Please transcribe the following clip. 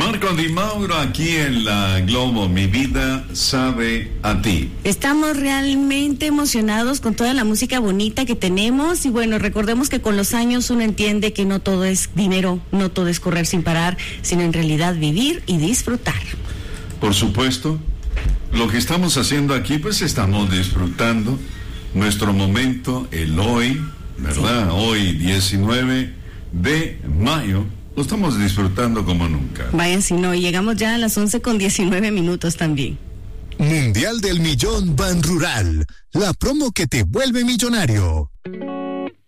Marco Di Mauro aquí en la Globo, mi vida sabe a ti. Estamos realmente emocionados con toda la música bonita que tenemos y bueno, recordemos que con los años uno entiende que no todo es dinero, no todo es correr sin parar, sino en realidad vivir y disfrutar. Por supuesto, lo que estamos haciendo aquí, pues estamos disfrutando nuestro momento, el hoy, ¿verdad? Sí. Hoy 19 de mayo. Lo estamos disfrutando como nunca. Vaya si no, y llegamos ya a las 11:19 también. Mundial del Millón Ban Rural, la promo que te vuelve millonario.